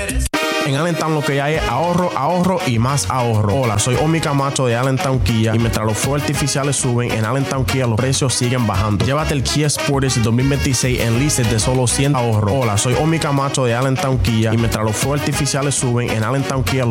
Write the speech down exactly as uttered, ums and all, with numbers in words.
En Allentown lo que hay es ahorro, ahorro y más ahorro. Hola, soy Omi Camacho de Allentown Kia y mientras los fuegos artificiales suben, en Allentown Kia los precios siguen bajando. Llévate el Kia Sportage dos mil veintiséis en leases de solo cien ahorro. Hola, soy Omi Camacho de Allentown Kia y mientras los fuegos artificiales suben, en Allentown Kia